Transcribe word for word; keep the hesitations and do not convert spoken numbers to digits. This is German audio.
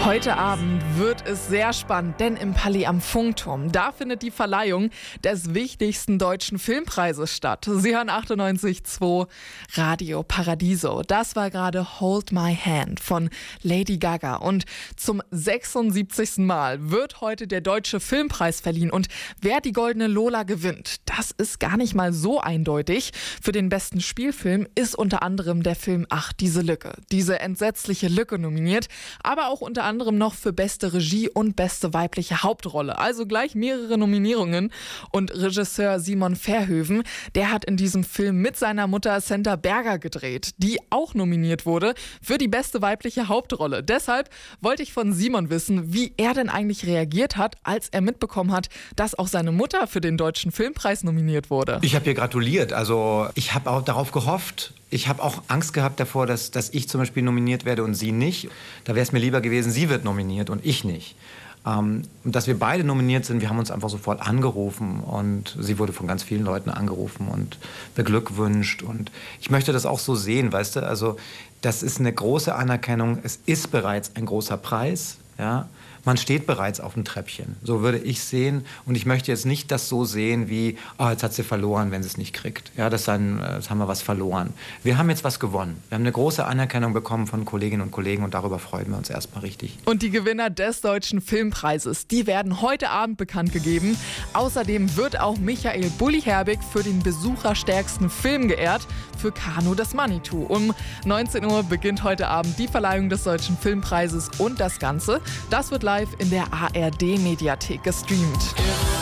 Heute Abend wird es sehr spannend, denn im Palais am Funkturm, da findet die Verleihung des wichtigsten deutschen Filmpreises statt. Sie hören achtundneunzig Komma zwei Radio Paradiso. Das war gerade Hold My Hand von Lady Gaga. Und zum sechsundsiebzigsten Mal wird heute der Deutsche Filmpreis verliehen. Und wer die Goldene Lola gewinnt, das ist gar nicht mal so eindeutig. Für den besten Spielfilm ist unter anderem der Film Ach, diese Lücke, diese entsetzliche Lücke nominiert, aber auch unter anderem noch für beste Regie und beste weibliche Hauptrolle. Also gleich mehrere Nominierungen. Und Regisseur Simon Verhoeven, der hat in diesem Film mit seiner Mutter Senta Berger gedreht, die auch nominiert wurde für die beste weibliche Hauptrolle. Deshalb wollte ich von Simon wissen, wie er denn eigentlich reagiert hat, als er mitbekommen hat, dass auch seine Mutter für den Deutschen Filmpreis nominiert wurde. Ich habe ihr gratuliert. Also ich habe auch darauf gehofft. Ich habe auch Angst gehabt davor, dass, dass ich zum Beispiel nominiert werde und sie nicht. Da wäre es mir lieber gewesen, sie wird nominiert und ich nicht. Ähm, und dass wir beide nominiert sind, wir haben uns einfach sofort angerufen und sie wurde von ganz vielen Leuten angerufen und beglückwünscht. Und ich möchte das auch so sehen, weißt du, also das ist eine große Anerkennung. Es ist bereits ein großer Preis, ja. Man steht bereits auf dem Treppchen, so würde ich sehen. Und ich möchte jetzt nicht das so sehen wie, oh, jetzt hat sie verloren, wenn sie es nicht kriegt. Ja, das dann, jetzt haben wir was verloren. Wir haben jetzt was gewonnen. Wir haben eine große Anerkennung bekommen von Kolleginnen und Kollegen und darüber freuen wir uns erstmal richtig. Und die Gewinner des Deutschen Filmpreises, die werden heute Abend bekannt gegeben. Außerdem wird auch Michael Bulli-Herbig für den besucherstärksten Film geehrt, für Kanu das Manitou. Um neunzehn Uhr beginnt heute Abend die Verleihung des Deutschen Filmpreises und das Ganze, das wird live in der A R D-Mediathek gestreamt.